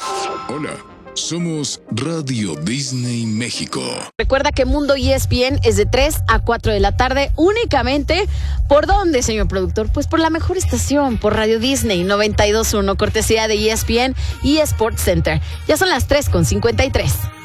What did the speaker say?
Hola, somos Radio Disney México. Recuerda que Mundo ESPN es de 3 a 4 de la tarde únicamente. ¿Por dónde, señor productor? Pues por la mejor estación, por Radio Disney 92.1, cortesía de ESPN y Sports Center. Ya son las 3:53.